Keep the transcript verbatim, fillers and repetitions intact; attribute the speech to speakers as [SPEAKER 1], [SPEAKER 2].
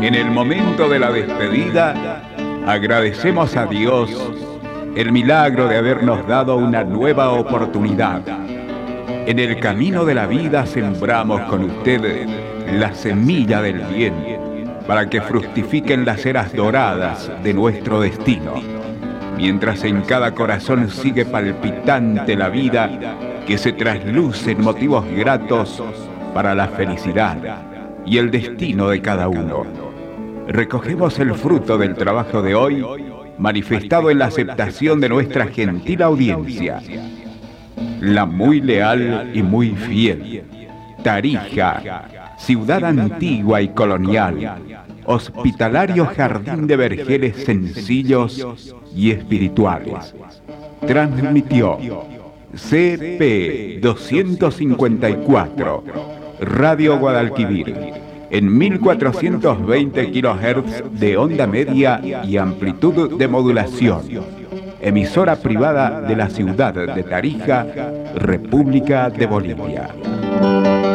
[SPEAKER 1] En el momento de la despedida, agradecemos a Dios el milagro de habernos dado una nueva oportunidad. En el camino de la vida sembramos con ustedes la semilla del bien para que fructifiquen las eras doradas de nuestro destino, mientras en cada corazón sigue palpitante la vida que se trasluce en motivos gratos para la felicidad y el destino de cada uno. Recogemos el fruto del trabajo de hoy, manifestado en la aceptación de nuestra gentil audiencia, la muy leal y muy fiel Tarija, ciudad antigua y colonial, hospitalario jardín de vergeles sencillos y espirituales. Transmitió C P doscientos cincuenta y cuatro, Radio Guadalquivir, en mil cuatrocientos veinte kilohertz de onda media y amplitud de modulación. Emisora privada de la ciudad de Tarija, República de Bolivia.